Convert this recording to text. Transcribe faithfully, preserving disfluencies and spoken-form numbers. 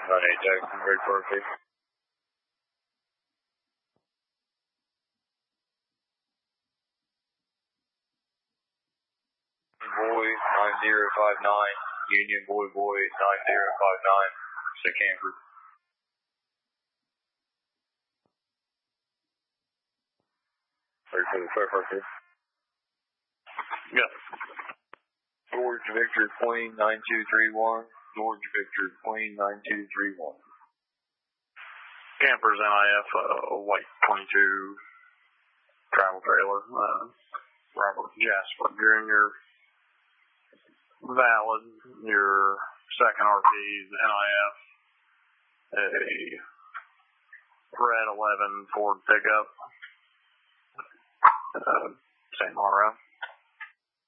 nine eight Jackson, ready for repeat. Boy, nine zero five nine, Union Boy Boy, nine zero five nine, it's a camper. Ready for the first repeat. Yeah. George Victor Queen nine two three one. George Victor Queen nine two three one. Campers N I F, uh, white twenty-two travel trailer. Uh, Robert Jasper Junior Valid. Your second R P is N I F. A red eleven Ford pickup. Uh, Saint Laurent.